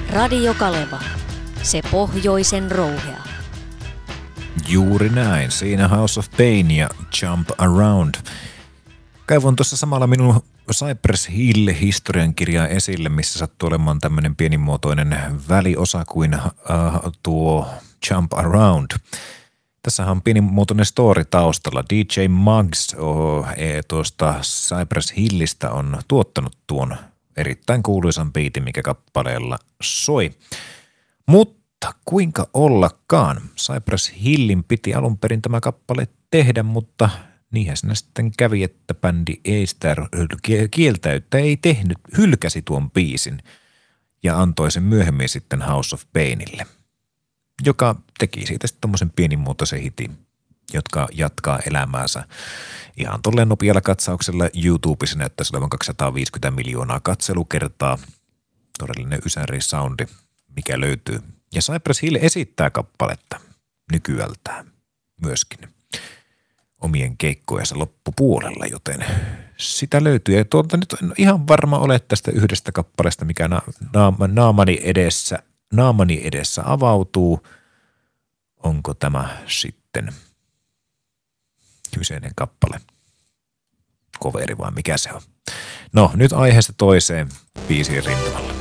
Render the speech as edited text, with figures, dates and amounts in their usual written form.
Radio Kaleva. Se pohjoisen rouhea. Juuri näin. Siinä House of Pain ja Jump Around. Kaivon tuossa samalla minun Cypress Hill-historiankirjaa esille, missä sattuu olemaan tämmöinen pienimuotoinen väliosa kuin tuo Jump Around. Tässähän on pienimuotoinen story taustalla. DJ Muggs tuosta Cypress Hillistä on tuottanut tuon erittäin kuuluisan biitin, mikä kappaleella soi. Mutta kuinka ollakaan? Cypress Hillin piti alun perin tämä kappale tehdä, mutta niinhän siinä sitten kävi, että bändi ei sitä kieltäyttä, ei tehnyt, hylkäsi tuon biisin ja antoi sen myöhemmin sitten House of Painille, joka teki siitä sitten tommosen pienimuotoisen hitin, jotka jatkaa elämäänsä. Ihan tolleen nopealla katsauksella YouTubessa näyttäisi olevan 250 miljoonaa katselukertaa. Todellinen ysäri-soundi, mikä löytyy. Ja Cypress Hill esittää kappaletta nykyältään myöskin omien keikkojensa loppupuolella, joten sitä löytyy. Ja tuolta nyt en ihan varma ole tästä yhdestä kappaleesta, mikä naamani edessä avautuu. Onko tämä sitten kyseinen kappale, coveri vai mikä se on? No, nyt aiheesta toiseen biisiin rintamalla.